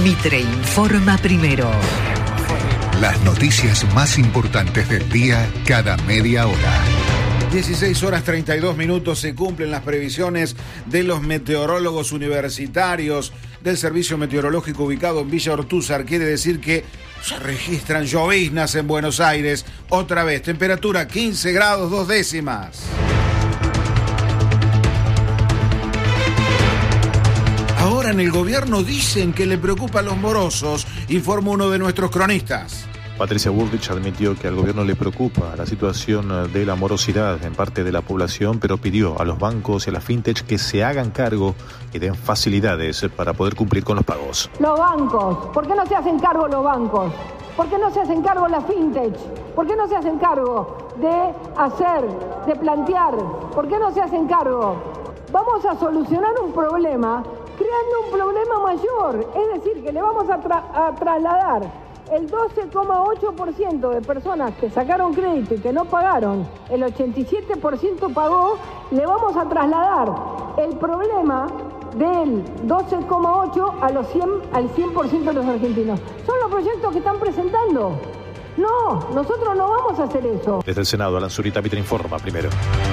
Mitre informa primero. Las noticias más importantes del día cada media hora. 16 horas 32 minutos se cumplen las previsiones de los meteorólogos universitarios del Servicio Meteorológico ubicado en Villa Ortúzar. Quiere decir que se registran lloviznas en Buenos Aires. Otra vez, temperatura 15 grados 2 décimas. Ahora en el gobierno dicen que le preocupa a los morosos, informa uno de nuestros cronistas. Patricia Bullrich admitió que al gobierno le preocupa la situación de la morosidad en parte de la población, pero pidió a los bancos y a las fintech que se hagan cargo y den facilidades para poder cumplir con los pagos. Los bancos, ¿por qué no se hacen cargo los bancos? ¿Por qué no se hacen cargo las fintech? ¿Por qué no se hacen cargo de hacer, de plantear? ¿Por qué no se hacen cargo? Vamos a solucionar un problema creando un problema mayor, es decir, que le vamos a trasladar el 12,8% de personas que sacaron crédito y que no pagaron, el 87% pagó, le vamos a trasladar el problema del 12,8% al 100% de los argentinos. Son los proyectos que están presentando. No, nosotros no vamos a hacer eso. Desde el Senado, Alan Zurita, Mitre informa primero.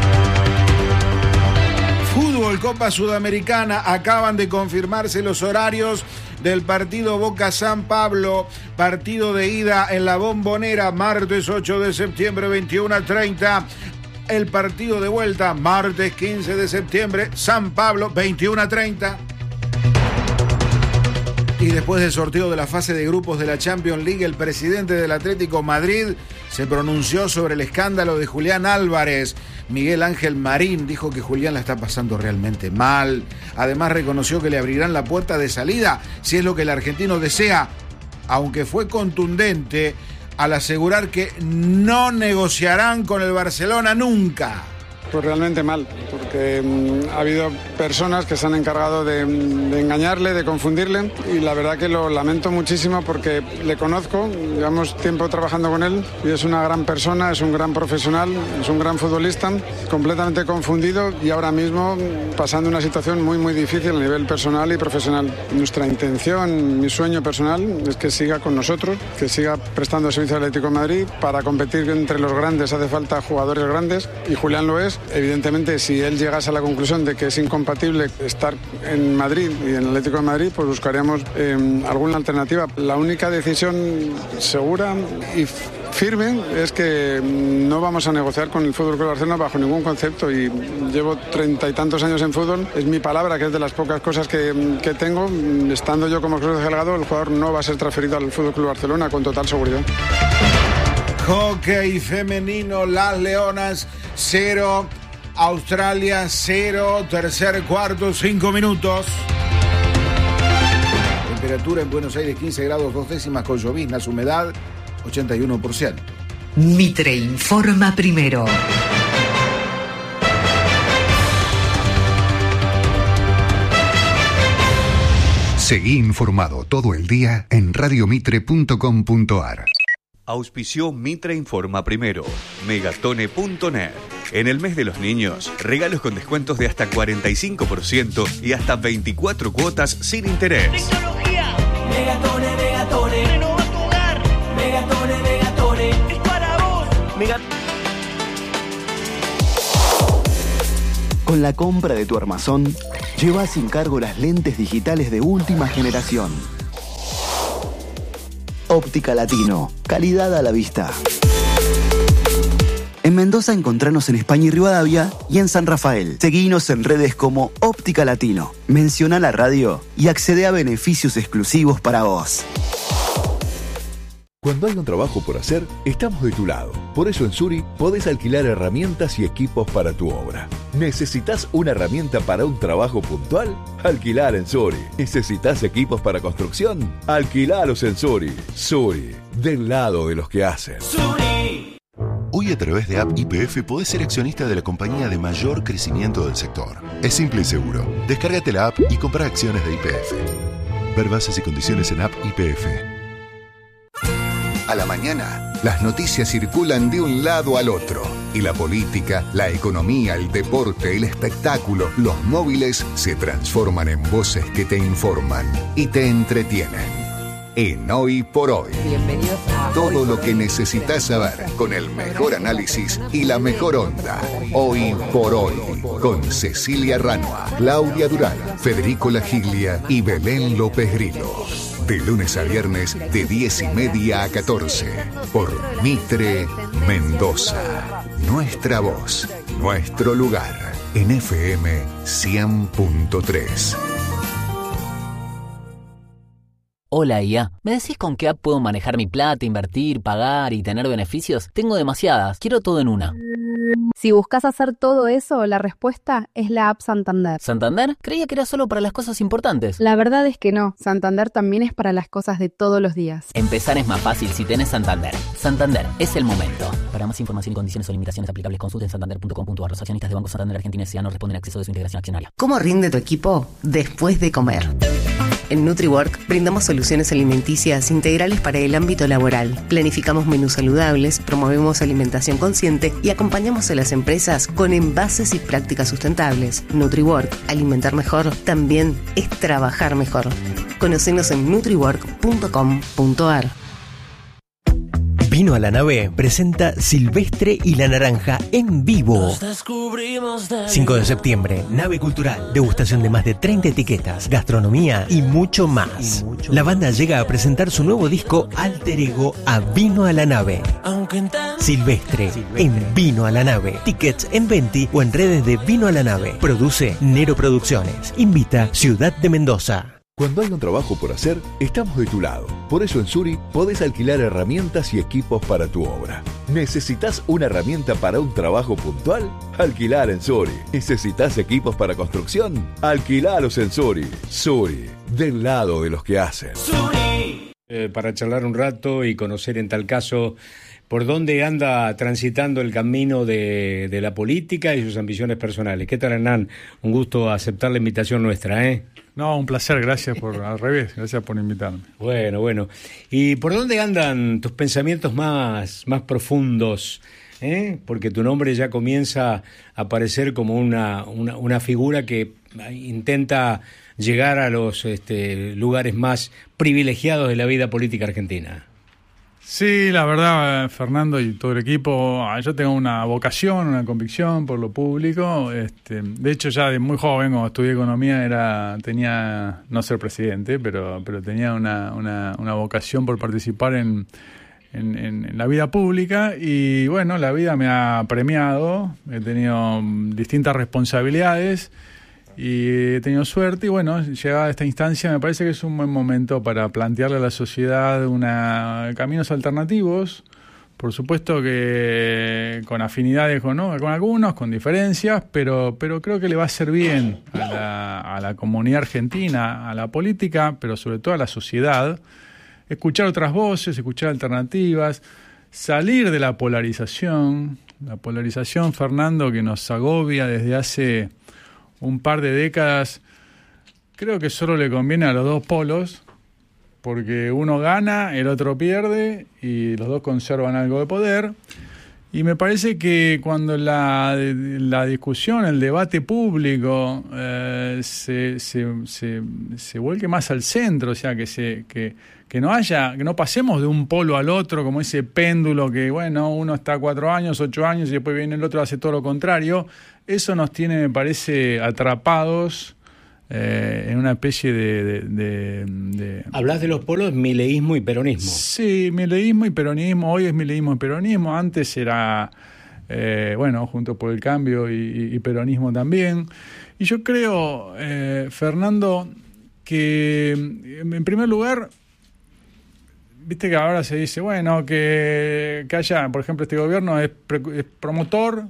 Fútbol, Copa Sudamericana, acaban de confirmarse los horarios del partido Boca San Pablo, partido de ida en la Bombonera, martes 8 de septiembre, 21:30. El partido de vuelta, martes 15 de septiembre, San Pablo, 21:30. Y después del sorteo de la fase de grupos de la Champions League, el presidente del Atlético Madrid se pronunció sobre el escándalo de Julián Álvarez. Miguel Ángel Marín dijo que Julián la está pasando realmente mal. Además reconoció que le abrirán la puerta de salida si es lo que el argentino desea, aunque fue contundente al asegurar que no negociarán con el Barcelona nunca. Pues realmente mal, porque ha habido personas que se han encargado de engañarle, de confundirle, y la verdad que lo lamento muchísimo porque le conozco, llevamos tiempo trabajando con él y es una gran persona, es un gran profesional, es un gran futbolista, completamente confundido y ahora mismo pasando una situación muy muy difícil a nivel personal y profesional. Nuestra intención, mi sueño personal es que siga con nosotros, que siga prestando servicio al Atlético de Madrid. Para competir entre los grandes hace falta jugadores grandes y Julián lo es. Evidentemente, si él llegase a la conclusión de que es incompatible estar en Madrid y en el Atlético de Madrid, pues buscaríamos alguna alternativa. La única decisión segura y firme es que no vamos a negociar con el FC Barcelona bajo ningún concepto, y llevo 30 y tantos años en fútbol, es mi palabra, que es de las pocas cosas que tengo. Estando yo como Cruz de Delgado, el jugador no va a ser transferido al FC Barcelona con total seguridad. Hockey femenino, las Leonas 0, Australia 0, tercer cuarto, 5 minutos. Temperatura en Buenos Aires 15 grados 2 décimas con lloviznas, humedad 81%. Mitre informa primero. Seguí informado todo el día en radiomitre.com.ar. Auspició Mitre Informa Primero, Megatone.net. En el mes de los niños, regalos con descuentos de hasta 45% y hasta 24 cuotas sin interés. Tecnología. Megatone, Megatone. Renova tu hogar. Megatone, Megatone. Es para vos. Con la compra de tu armazón, lleva sin cargo las lentes digitales de última generación. Óptica Latino, calidad a la vista. En Mendoza encontranos en España y Rivadavia y en San Rafael. Seguinos en redes como Óptica Latino. Menciona la radio y accede a beneficios exclusivos para vos. Cuando hay un trabajo por hacer, estamos de tu lado. Por eso en Suri podés alquilar herramientas y equipos para tu obra. ¿Necesitas una herramienta para un trabajo puntual? Alquilar en Suri. ¿Necesitas equipos para construcción? Alquilalos en Suri. Suri, del lado de los que hacen. Suri. Hoy a través de App YPF podés ser accionista de la compañía de mayor crecimiento del sector. Es simple y seguro. Descárgate la app y compra acciones de YPF. Ver bases y condiciones en App YPF. A la mañana, las noticias circulan de un lado al otro. Y la política, la economía, el deporte, el espectáculo, los móviles se transforman en voces que te informan y te entretienen. en Hoy por Hoy. Bienvenidos a Todo lo que necesitas saber con el mejor análisis y la mejor onda. Hoy por Hoy. Con Cecilia Ranua, Claudia Durán, Federico Lagiglia y Belén López Grillo. De lunes a viernes de 10:30 a 14. Por Mitre Mendoza. Nuestra voz, nuestro lugar. En FM 100.3. Hola IA, ¿me decís con qué app puedo manejar mi plata, invertir, pagar y tener beneficios? Tengo demasiadas, quiero todo en una. Si buscas hacer todo eso, la respuesta es la app Santander. ¿Santander? Creía que era solo para las cosas importantes. La verdad es que no, Santander también es para las cosas de todos los días. Empezar es más fácil si tenés Santander. Santander, es el momento. Para más información y condiciones o limitaciones aplicables, consulten santander.com.ar. Los accionistas de Banco Santander Argentina S.A. no responden a acceso de su integración accionaria. ¿Cómo rinde tu equipo después de comer? En NutriWork brindamos soluciones alimenticias integrales para el ámbito laboral. Planificamos menús saludables, promovemos alimentación consciente y acompañamos a las empresas con envases y prácticas sustentables. NutriWork, alimentar mejor, también es trabajar mejor. Conocenos en nutriwork.com.ar. Vino a la Nave presenta Silvestre y la Naranja en vivo. 5 de septiembre, Nave Cultural, degustación de más de 30 etiquetas, gastronomía y mucho más. La banda llega a presentar su nuevo disco Alter Ego a Vino a la Nave. Silvestre en Vino a la Nave. Tickets en Venti o en redes de Vino a la Nave. Produce Nero Producciones. Invita Ciudad de Mendoza. Cuando hay un trabajo por hacer, estamos de tu lado. Por eso en Suri podés alquilar herramientas y equipos para tu obra. ¿Necesitas una herramienta para un trabajo puntual? Alquilar en Suri. ¿Necesitas equipos para construcción? Alquilalos en Suri. Suri, del lado de los que hacen. Para charlar un rato y conocer en tal caso por dónde anda transitando el camino de la política y sus ambiciones personales. ¿Qué tal, Hernán? Un gusto aceptar la invitación nuestra, ¿eh? No, un placer, gracias por invitarme. Bueno. ¿Y por dónde andan tus pensamientos más profundos? Porque tu nombre ya comienza a aparecer como una figura que intenta llegar a los lugares más privilegiados de la vida política argentina. Sí, la verdad, Fernando y todo el equipo, yo tengo una vocación, una convicción por lo público. De hecho, ya de muy joven, cuando estudié economía, tenía no ser presidente, pero tenía una vocación por participar en la vida pública. Y bueno, la vida me ha premiado, he tenido distintas responsabilidades y he tenido suerte, y bueno, llegada a esta instancia me parece que es un buen momento para plantearle a la sociedad caminos alternativos, por supuesto que con afinidades con algunos, con diferencias, pero creo que le va a hacer bien a la comunidad argentina, a la política, pero sobre todo a la sociedad, escuchar otras voces, escuchar alternativas, salir de la polarización, Fernando, que nos agobia desde hace un par de décadas. Creo que solo le conviene a los dos polos, porque uno gana, el otro pierde, y los dos conservan algo de poder. Y me parece que cuando la discusión, el debate público se vuelque más al centro, o sea, que no pasemos de un polo al otro como ese péndulo que, bueno, uno está 4 años, 8 años y después viene el otro y hace todo lo contrario. Eso nos tiene, me parece, atrapados en una especie de... Hablas de los polos, mileísmo y peronismo. Sí, mileísmo y peronismo. Hoy es mileísmo y peronismo. Antes era, Juntos por el Cambio y peronismo también. Y yo creo, Fernando, que en primer lugar, viste que ahora se dice, bueno, que haya, por ejemplo, este gobierno es promotor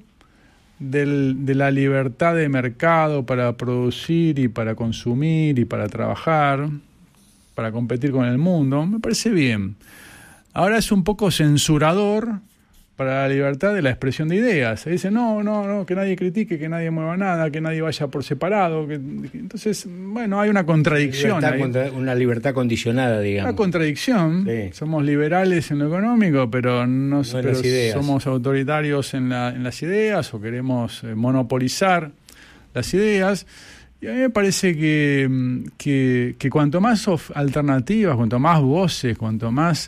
de la libertad de mercado para producir y para consumir y para trabajar, para competir con el mundo. Me parece bien. Ahora es un poco censurador para la libertad de la expresión de ideas. Se dice, no, que nadie critique, que nadie mueva nada, que nadie vaya por separado. Entonces, bueno, hay una contradicción. Una libertad condicionada, digamos. Una contradicción. Sí. Somos liberales en lo económico, pero somos autoritarios en las ideas, o queremos monopolizar las ideas. Y a mí me parece que cuanto más alternativas, cuanto más voces, cuanto más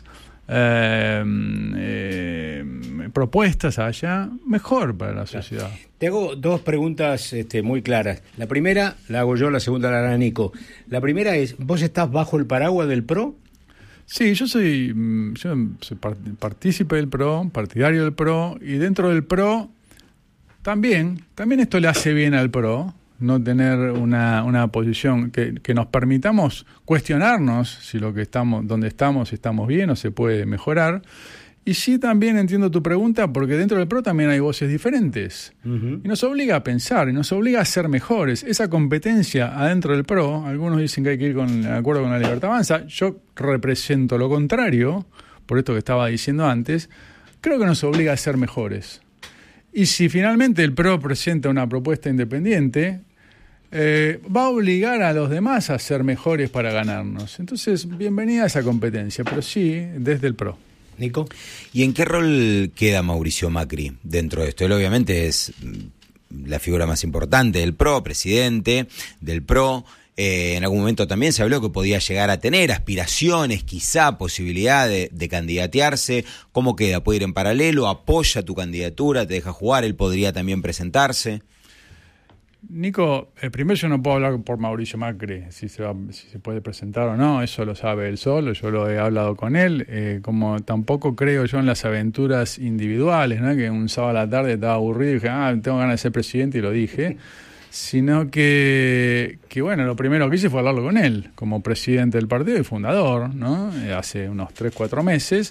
propuestas haya, mejor para la sociedad. Te hago dos preguntas muy claras. La primera la hago yo, la segunda la hará Nico. La primera es, ¿vos estás bajo el paraguas del PRO? Sí, yo soy partícipe del PRO, partidario del PRO, y dentro del PRO también esto le hace bien al PRO, no tener una posición que nos permitamos cuestionarnos si lo que estamos, donde estamos, si estamos bien o se puede mejorar. Y sí, también entiendo tu pregunta, porque dentro del PRO también hay voces diferentes. Uh-huh. Y nos obliga a pensar, y nos obliga a ser mejores. Esa competencia adentro del PRO, algunos dicen que hay que ir de acuerdo con la Libertad Avanza, yo represento lo contrario, por esto que estaba diciendo antes, creo que nos obliga a ser mejores. Y si finalmente el PRO presenta una propuesta independiente, va a obligar a los demás a ser mejores para ganarnos. Entonces, bienvenida a esa competencia, pero sí desde el PRO. Nico. ¿Y en qué rol queda Mauricio Macri dentro de esto? Él obviamente es la figura más importante del PRO, presidente del PRO. En algún momento también se habló que podía llegar a tener aspiraciones, quizá posibilidad de candidatearse. ¿Cómo queda? ¿Puede ir en paralelo? ¿Apoya tu candidatura? ¿Te deja jugar? ¿Él podría también presentarse? Nico, primero yo no puedo hablar por Mauricio Macri, si se puede presentar o no, eso lo sabe él solo, yo lo he hablado con él, como tampoco creo yo en las aventuras individuales, ¿no? Que un sábado a la tarde estaba aburrido y dije, tengo ganas de ser presidente y lo dije, sino que bueno, lo primero que hice fue hablarlo con él, como presidente del partido y fundador, ¿no? Hace unos 3-4 meses.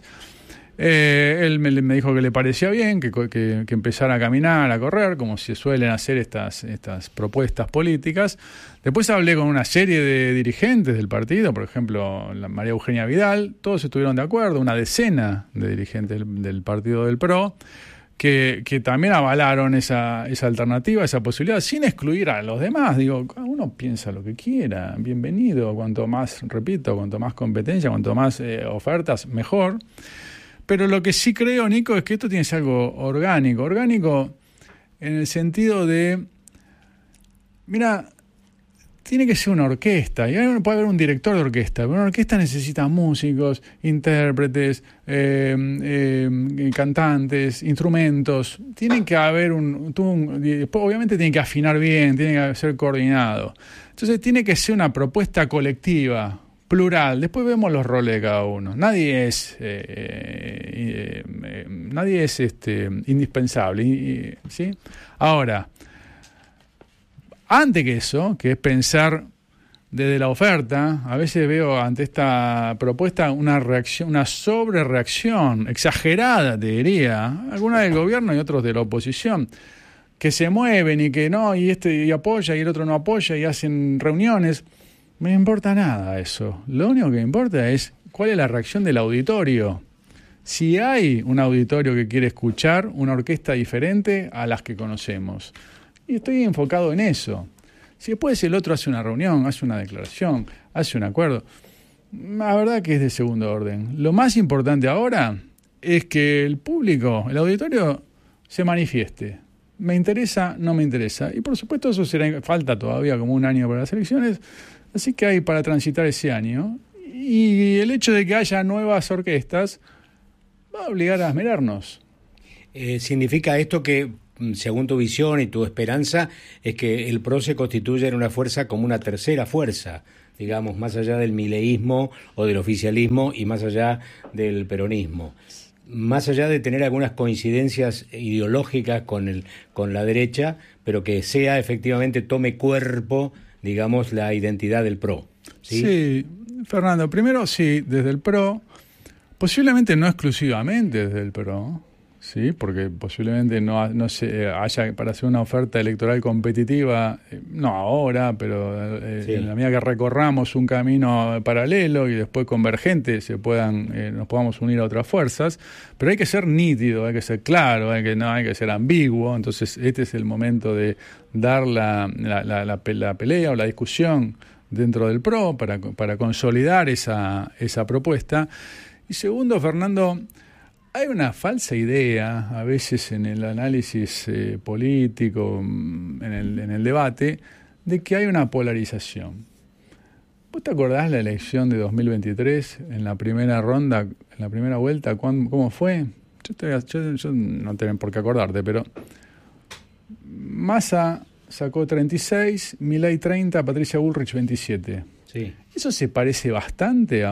Él me dijo que le parecía bien que empezara a caminar, a correr, como se suelen hacer estas propuestas políticas. Después hablé con una serie de dirigentes del partido, por ejemplo, María Eugenia Vidal, todos estuvieron de acuerdo, una decena de dirigentes del partido del PRO, que también avalaron esa alternativa, esa posibilidad, sin excluir a los demás. Digo, cada uno piensa lo que quiera, bienvenido, cuanto más competencia, cuanto más ofertas, mejor. Pero lo que sí creo, Nico, es que esto tiene que ser algo orgánico. Orgánico en el sentido de, mira, tiene que ser una orquesta. Y puede haber un director de orquesta, pero una orquesta necesita músicos, intérpretes, cantantes, instrumentos. Tiene que haber obviamente tiene que afinar bien, tiene que ser coordinado. Entonces tiene que ser una propuesta colectiva, plural. Después vemos los roles de cada uno. Nadie es indispensable, ¿sí? Ahora, antes que eso, que es pensar desde la oferta, a veces veo ante esta propuesta una sobrereacción exagerada, te diría, alguna del gobierno y otros de la oposición, que se mueven y que no, y apoya y el otro no apoya y hacen reuniones. No me importa nada eso. Lo único que me importa es cuál es la reacción del auditorio. Si hay un auditorio que quiere escuchar una orquesta diferente a las que conocemos. Y estoy enfocado en eso. Si después el otro hace una reunión, hace una declaración, hace un acuerdo, la verdad que es de segundo orden. Lo más importante ahora es que el público, el auditorio, se manifieste. Me interesa, no me interesa. Y por supuesto eso falta todavía como un año para las elecciones. Así que hay para transitar ese año. Y el hecho de que haya nuevas orquestas va a obligar a esmerarnos. ¿Significa esto que, según tu visión y tu esperanza, es que el PRO se constituya en una fuerza como una tercera fuerza, digamos, más allá del mileísmo o del oficialismo y más allá del peronismo? Más allá de tener algunas coincidencias ideológicas con la derecha, pero que sea efectivamente, tome cuerpo, digamos, la identidad del PRO. Sí, Fernando, primero sí, desde el PRO, posiblemente no exclusivamente desde el PRO, sí, porque posiblemente no se haya para hacer una oferta electoral competitiva, no ahora, pero en la medida que recorramos un camino paralelo y después convergente nos podamos unir a otras fuerzas, pero hay que ser nítido, hay que ser claro, hay que ser ambiguo. Entonces este es el momento de dar la pelea o la discusión dentro del PRO para consolidar esa propuesta. Y segundo, Fernando, hay una falsa idea a veces en el análisis político, en el debate, de que hay una polarización. ¿Vos te acordás la elección de 2023 en la primera ronda, en la primera vuelta? ¿Cómo fue? Yo no tengo por qué acordarte, pero Massa sacó 36, Milei 30, Patricia Bullrich 27. Sí. Eso se parece bastante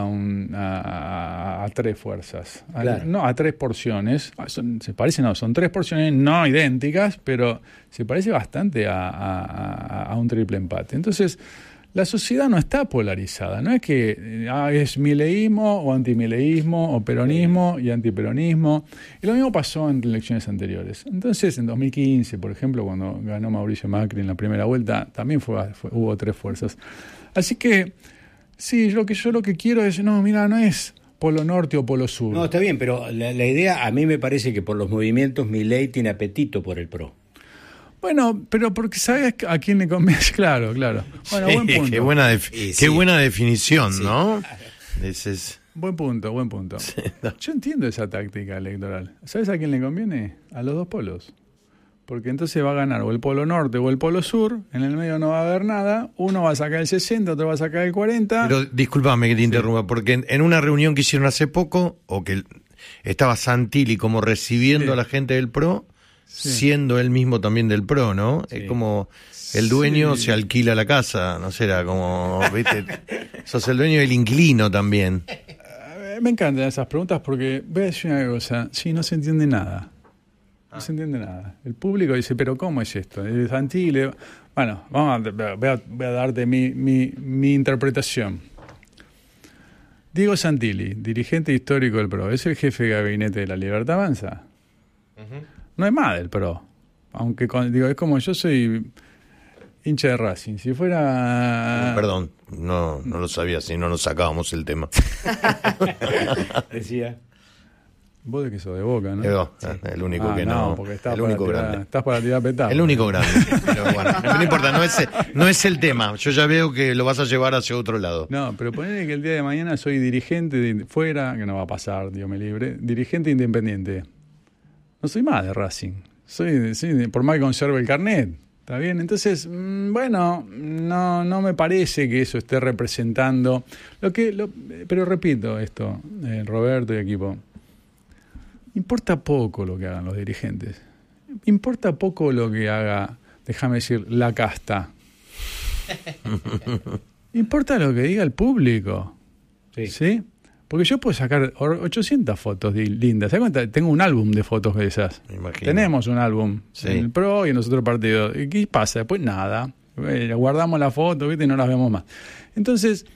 a tres fuerzas, Claro. no a tres porciones. Son tres porciones no idénticas, pero se parece bastante a un triple empate. Entonces, la sociedad no está polarizada, no es que es mileísmo o antimileísmo, o peronismo y antiperonismo. Y lo mismo pasó en elecciones anteriores. Entonces, en 2015, por ejemplo, cuando ganó Mauricio Macri en la primera vuelta, también hubo tres fuerzas. Así que, sí, yo lo que quiero es, no es polo norte o polo sur. No, está bien, pero la idea, a mí me parece que por los movimientos Milei tiene apetito por el PRO. Bueno, pero porque sabes a quién le conviene. Claro. Bueno, Sí, buen punto. Qué buena definición, ¿no? Buen punto. Sí, no. Yo entiendo esa táctica electoral. ¿Sabes a quién le conviene? A los dos polos. Porque entonces va a ganar o el polo norte o el polo sur, en el medio no va a haber nada, uno va a sacar el 60, otro va a sacar el 40. Pero discúlpame que te interrumpa, porque en una reunión que hicieron hace poco, o que estaba Santilli como recibiendo a la gente del PRO, siendo él mismo también del PRO, ¿no? Sí. Es como el dueño se alquila la casa, no sé, era como, ¿viste? Sos el dueño del inquilino también. Me encantan esas preguntas porque, voy a decir una cosa, no se entiende nada. No se entiende nada. El público dice, ¿pero cómo es esto? Santilli. Bueno, voy a darte mi interpretación. Diego Santilli, dirigente histórico del PRO, ¿es el jefe de gabinete de La Libertad Avanza? No es más del PRO. Aunque, es como yo soy hincha de Racing. Si fuera... Perdón, no lo sabía, si no nos sacábamos el tema. Decía... Vos de que sos de Boca, ¿no? El único que no. Porque estás el único grande. Estás para tirar petardo. El único grande. Pero bueno, no importa, no es el tema. Yo ya veo que lo vas a llevar hacia otro lado. No, pero ponele que el día de mañana soy dirigente fuera, que no va a pasar, Dios me libre, dirigente independiente. No soy más de Racing. Soy por más que conserve el carnet. ¿Está bien? Entonces, bueno, no me parece que eso esté representando pero repito esto, Roberto y equipo. Importa poco lo que hagan los dirigentes. Importa poco lo que haga, déjame decir, la casta. Importa lo que diga el público. ¿Sí? Porque yo puedo sacar 800 fotos lindas. ¿Sabes cuántas? Tengo un álbum de fotos de esas. Tenemos un álbum en el PRO y en los otros partidos. ¿Y qué pasa? Después nada. Guardamos la foto, ¿viste? Y no las vemos más. Entonces,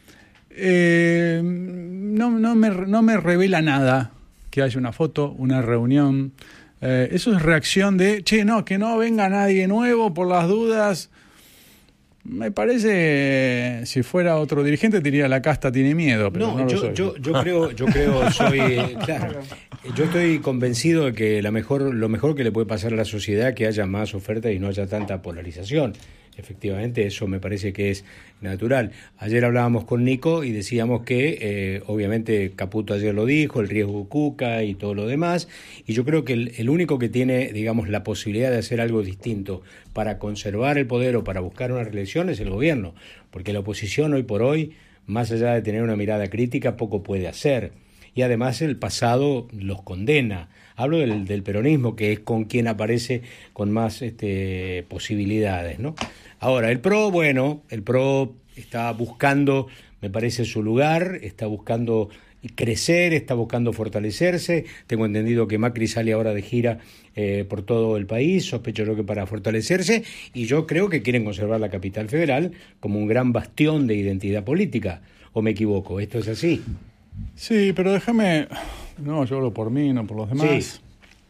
no me revela nada que haya una foto, una reunión. Eso es reacción de, que no venga nadie nuevo por las dudas. Me parece, si fuera otro dirigente diría la casta tiene miedo, pero no lo soy. Yo creo, claro, yo estoy convencido de que lo mejor que le puede pasar a la sociedad es que haya más oferta y no haya tanta polarización. Efectivamente, eso me parece que es natural. Ayer hablábamos con Nico y decíamos que, obviamente, Caputo ayer lo dijo, el riesgo Cuca y todo lo demás, y yo creo que el único que tiene, digamos, la posibilidad de hacer algo distinto para conservar el poder o para buscar una reelección es el gobierno, porque la oposición hoy por hoy, más allá de tener una mirada crítica, poco puede hacer. Y además el pasado los condena. Hablo del peronismo, que es con quien aparece con más posibilidades, ¿no? Ahora, el PRO está buscando, me parece, su lugar, está buscando crecer, está buscando fortalecerse. Tengo entendido que Macri sale ahora de gira por todo el país, sospecho yo que para fortalecerse, y yo creo que quieren conservar la capital federal como un gran bastión de identidad política. ¿O me equivoco? ¿Esto es así? Sí, pero déjame... No, yo hablo por mí, no por los demás.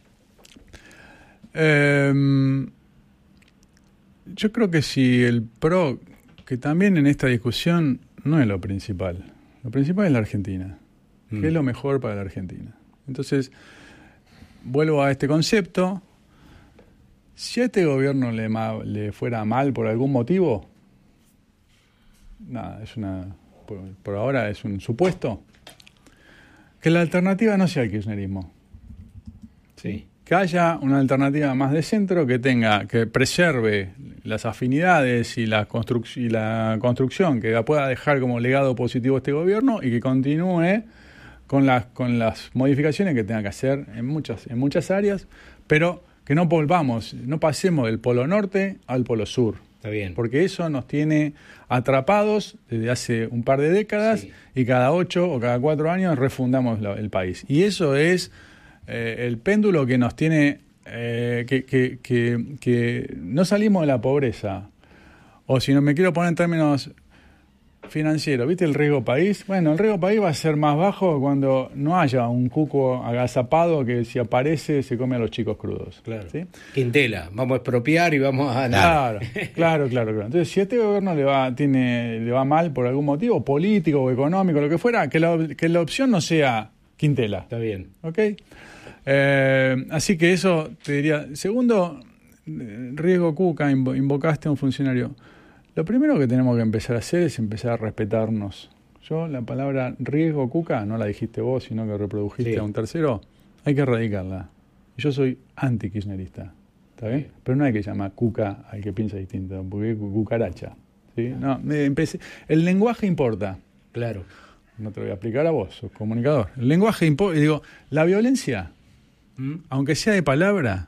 Sí. Yo creo que si el PRO, que también en esta discusión no es lo principal es la Argentina, que es lo mejor para la Argentina. Entonces, vuelvo a este concepto, si a este gobierno le fuera mal por algún motivo, nada, por ahora es un supuesto, que la alternativa no sea el kirchnerismo. Sí. que haya una alternativa más de centro que preserve las afinidades y la construcción que la pueda dejar como legado positivo este gobierno y que continúe con las modificaciones que tenga que hacer en muchas áreas, pero que no pasemos del polo norte al polo sur. Está bien. Porque eso nos tiene atrapados desde hace un par de décadas, y cada 8 o cada 4 años refundamos el país. Y eso es el péndulo que nos tiene, que no salimos de la pobreza. O si no me quiero poner en términos financieros, ¿viste el riesgo país? Bueno, el riesgo país va a ser más bajo cuando no haya un cuco agazapado que si aparece se come a los chicos crudos. Claro. ¿Sí? Quintela, vamos a expropiar y vamos a... Claro. Entonces, si a este gobierno le va mal por algún motivo, político o económico, lo que fuera, que la opción no sea Quintela. Está bien. ¿Ok? Así que eso te diría. Segundo, riesgo cuca, invocaste a un funcionario. Lo primero que tenemos que empezar a hacer es empezar a respetarnos. Yo, la palabra riesgo cuca, no la dijiste vos, sino que reprodujiste a un tercero, hay que erradicarla. Yo soy anti-kirchnerista, ¿está bien? Pero no hay que llamar cuca al que piensa distinto, porque es cucaracha. ¿Sí? No, el lenguaje importa. Claro. No te lo voy a explicar a vos, sos comunicador. El lenguaje importa. Y digo, la violencia, aunque sea de palabra,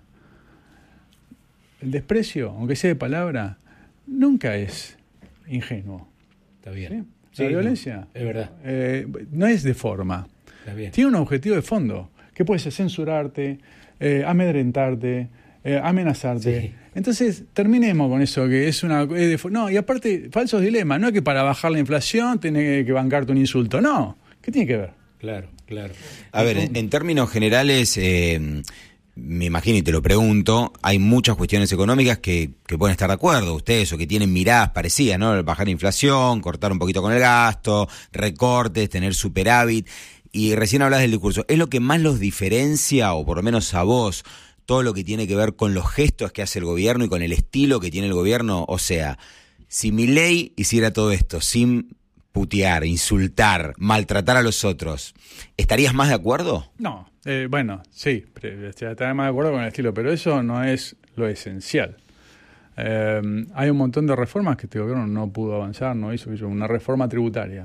el desprecio, aunque sea de palabra, nunca es ingenuo. Está bien. ¿Sí? La violencia es verdad. No es de forma. Está bien. Tiene un objetivo de fondo, que puede ser censurarte, amedrentarte, amenazarte. Sí. Entonces, terminemos con eso, que es una... no, y aparte, falsos dilemas. No es que para bajar la inflación tenés que bancarte un insulto. No. ¿Qué tiene que ver? Claro. A ver, en términos generales... me imagino y te lo pregunto, hay muchas cuestiones económicas que pueden estar de acuerdo ustedes o que tienen miradas parecidas, ¿no? Bajar la inflación, cortar un poquito con el gasto, recortes, tener superávit. Y recién hablas del discurso. ¿Es lo que más los diferencia, o por lo menos a vos, todo lo que tiene que ver con los gestos que hace el gobierno y con el estilo que tiene el gobierno? O sea, si Milei hiciera todo esto sin putear, insultar, maltratar a los otros, ¿estarías más de acuerdo? No. Bueno, sí, estaré más de acuerdo con el estilo, pero eso no es lo esencial. Hay un montón de reformas que este gobierno no pudo avanzar, no hizo una reforma tributaria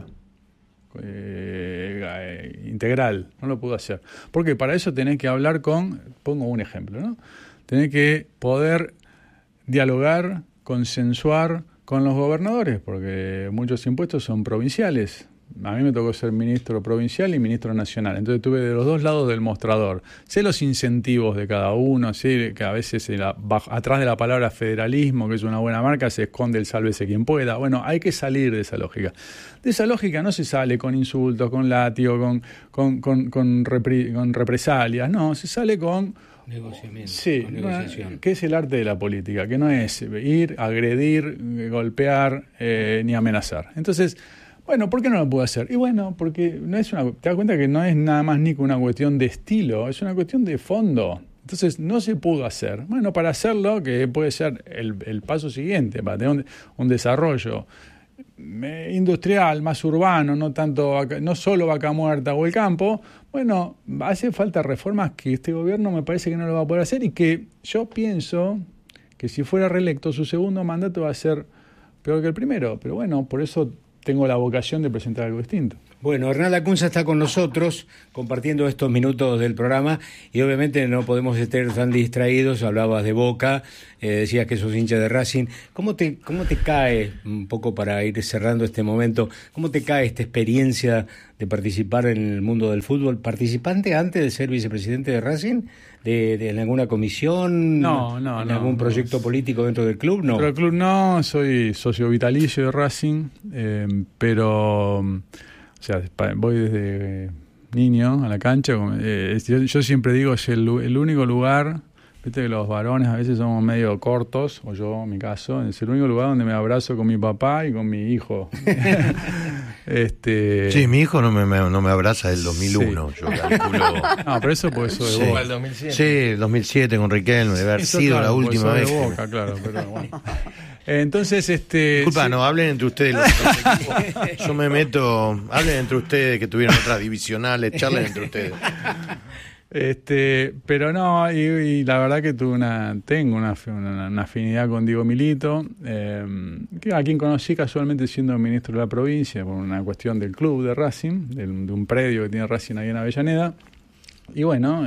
integral, no lo pudo hacer. Porque para eso tenés que hablar pongo un ejemplo, ¿no? Tenés que poder dialogar, consensuar con los gobernadores, porque muchos impuestos son provinciales. A mí me tocó ser ministro provincial y ministro nacional, entonces tuve de los dos lados del mostrador. Sé los incentivos de cada uno, sé que a veces atrás de la palabra federalismo, que es una buena marca, se esconde el sálvese quien pueda. Bueno, hay que salir de esa lógica. De esa lógica no se sale con insultos, con látigo, con represalias, no, se sale con... negociamiento, sí, negociación. Que es el arte de la política, que no es ir, agredir, golpear, ni amenazar. Entonces... bueno, ¿por qué no lo puedo hacer? Y bueno, porque te das cuenta que no es nada más ni una cuestión de estilo, es una cuestión de fondo. Entonces no se pudo hacer. Bueno, para hacerlo, que puede ser el paso siguiente, para tener un desarrollo industrial, más urbano, no solo vaca muerta o el campo, bueno, hace falta reformas que este gobierno me parece que no lo va a poder hacer y que yo pienso que si fuera reelecto su segundo mandato va a ser peor que el primero. Pero bueno, por eso tengo la vocación de presentar algo distinto. Bueno, Hernán Lacunza está con nosotros compartiendo estos minutos del programa y obviamente no podemos estar tan distraídos. Hablabas de Boca, decías que sos hincha de Racing. ¿Cómo te cae, un poco para ir cerrando este momento, cómo te cae esta experiencia de participar en el mundo del fútbol? ¿Participante antes de ser vicepresidente de Racing? ¿En alguna comisión? No. ¿En algún proyecto político dentro del club? No. Dentro del club no, soy socio vitalicio de Racing, pero... o sea, voy desde niño a la cancha. Yo siempre digo, es el único lugar, viste que los varones a veces somos medio cortos, o yo en mi caso, es el único lugar donde me abrazo con mi papá y con mi hijo. Sí, mi hijo no me abraza del 2001, sí. Yo calculo. No, pero eso puede ser de Boca. El 2007. Sí, el 2007 con Riquelme, debe haber sido la última vez. De Boca, claro, pero bueno. Entonces, disculpa, sí. No, hablen entre ustedes los equipos. Yo me meto, hablen entre ustedes que tuvieron otras divisionales, charlen entre ustedes. Pero no, y la verdad que tengo una afinidad con Diego Milito, a quien conocí casualmente siendo ministro de la provincia por una cuestión del club de Racing, de un predio que tiene Racing ahí en Avellaneda. Y bueno,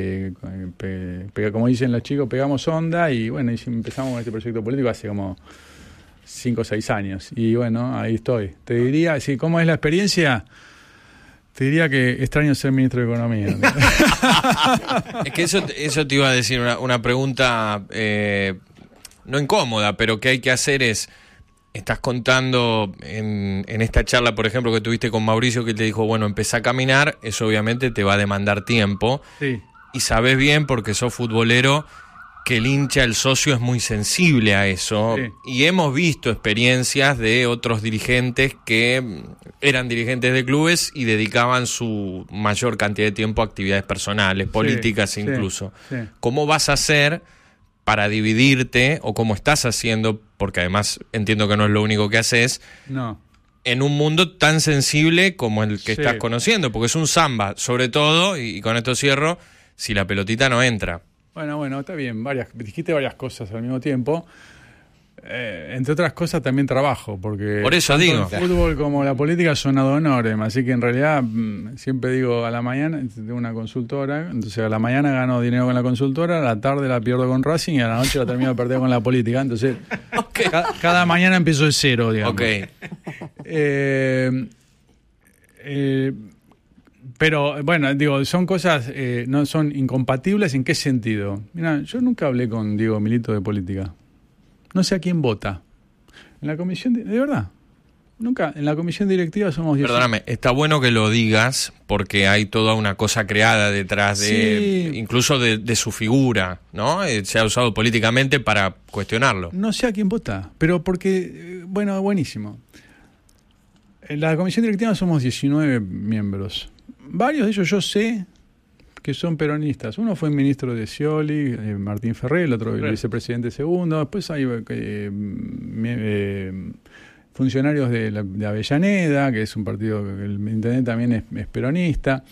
como dicen los chicos, pegamos onda y bueno, empezamos con este proyecto político hace como 5 o 6 años. Y bueno, ahí estoy. Te diría, sí, ¿cómo es la experiencia? Te diría que extraño ser ministro de Economía. Es que eso te iba a decir, una pregunta no incómoda, pero que hay que hacer es, estás contando en esta charla, por ejemplo, que tuviste con Mauricio, que te dijo, bueno, empezá a caminar, eso obviamente te va a demandar tiempo. Sí. Y sabés bien, porque sos futbolero, que el hincha, el socio es muy sensible a eso. Sí. Y hemos visto experiencias de otros dirigentes que eran dirigentes de clubes y dedicaban su mayor cantidad de tiempo a actividades personales, políticas incluso. Sí. ¿Cómo vas a hacer para dividirte, o cómo estás haciendo, porque además entiendo que no es lo único que haces, No. en un mundo tan sensible como el que Sí. estás conociendo? Porque es un samba, sobre todo, y con esto cierro, si la pelotita no entra. Bueno, está bien. Dijiste varias cosas al mismo tiempo. Entre otras cosas también trabajo, porque por eso tanto digo, el fútbol como la política son ad honorem, así que en realidad siempre digo, a la mañana tengo una consultora, entonces a la mañana gano dinero con la consultora, a la tarde la pierdo con Racing y a la noche la termino de perder con la política, entonces cada mañana empiezo de cero, digamos. Okay. Pero bueno, digo, son cosas, no son incompatibles. ¿En qué sentido? Mira, yo nunca hablé con Diego Milito de política. No sé a quién vota. En la comisión, de verdad, nunca. En la comisión directiva somos 10. Perdóname, está bueno que lo digas porque hay toda una cosa creada detrás de, Sí. incluso de su figura, ¿no? Se ha usado políticamente para cuestionarlo. No sé a quién vota, pero porque, bueno, buenísimo. En la comisión directiva somos 19 miembros. Varios de ellos yo sé que son peronistas. Uno fue ministro de Scioli, Martín Ferrer, el otro el vicepresidente segundo. Después hay funcionarios de Avellaneda, que es un partido que el intendente también es peronista.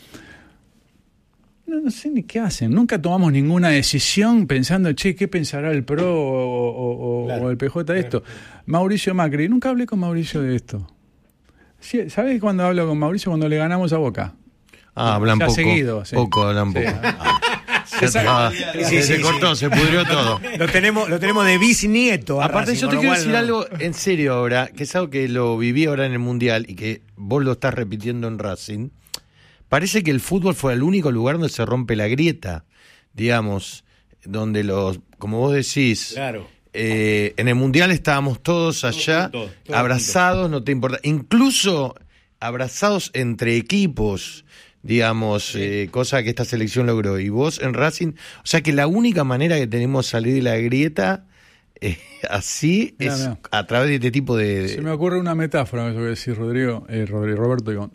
No sé ni qué hacen. Nunca tomamos ninguna decisión pensando, ¿qué pensará el PRO o el PJ de esto? Mauricio Macri, nunca hablé con Mauricio de esto. Sí, ¿sabés cuándo hablo con Mauricio? Cuando le ganamos a Boca. Hablan poco. Seguido, sí. Hablan poco. Se cortó, se pudrió todo. Lo tenemos de bisnieto. Aparte, yo te quiero decir algo en serio ahora, que es algo que lo viví ahora en el Mundial y que vos lo estás repitiendo en Racing. Parece que el fútbol fue el único lugar donde se rompe la grieta, digamos, donde como vos decís, claro. En el Mundial estábamos todos allá, todos abrazados, no te importa, incluso abrazados entre equipos, digamos, cosa que esta selección logró. Y vos en Racing, o sea que la única manera que tenemos de salir de la grieta así es a través de este tipo de... Se me ocurre una metáfora, eso que decís, Roberto, digo.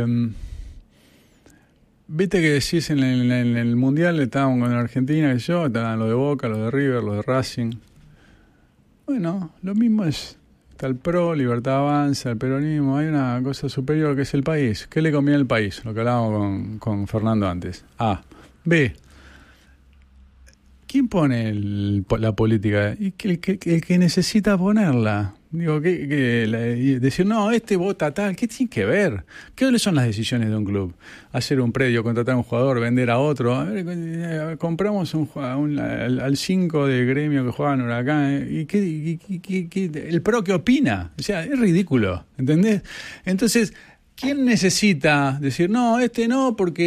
Viste que decís en el Mundial estábamos con Argentina, que yo, estaban los de Boca, los de River, los de Racing. Bueno, lo mismo es... Está el PRO, Libertad Avanza, el peronismo. Hay una cosa superior que es el país. ¿Qué le conviene al país? Lo que hablábamos con Fernando antes. A. B. ¿Quién pone la política? Y el que necesita ponerla. Digo, decir, no, vota tal. ¿Qué tiene que ver? ¿Qué son las decisiones de un club? Hacer un predio, contratar a un jugador, vender a otro. A ver, compramos al 5 de Gremio que juega en Huracán. ¿El PRO qué opina? O sea, es ridículo, ¿entendés? Entonces, ¿quién necesita decir, no, no, porque